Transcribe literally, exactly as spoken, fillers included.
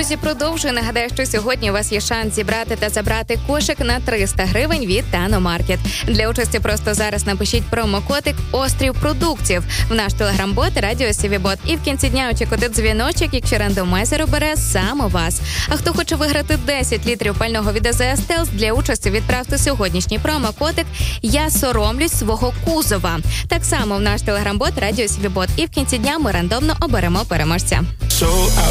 Друзі, продовжую. Нагадаю, що сьогодні у вас є шанс зібрати та забрати кошик на триста гривень від Тано-Маркет. Для участі просто зараз напишіть промокодик «Острів продуктів» в наш телеграм-бот Радіо Сівібот. І в кінці дня очікуйте дзвіночок, якщо рандомайзер обере саме вас. А хто хоче виграти десять літрів пального від АЗС Стелс, для участі відправте сьогоднішній промокодик «Я соромлюсь свого кузова». Так само в наш телеграм-бот Радіо Сівібот. І в кінці дня ми рандомно оберемо переможця.